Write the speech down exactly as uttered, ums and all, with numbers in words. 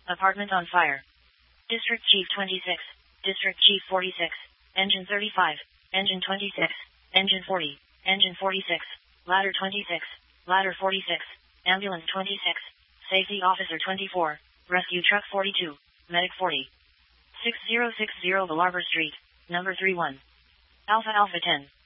Apartment on fire. District Chief twenty-six. District Chief forty-six. Engine thirty-five. Engine twenty-six. Engine forty. Engine forty-six. Ladder twenty-six. Ladder forty-six. Ambulance twenty-six. Safety Officer twenty-four. Rescue Truck forty-two. Medic forty. six zero six zero Belarbor Street, number three one. Alpha Alpha ten.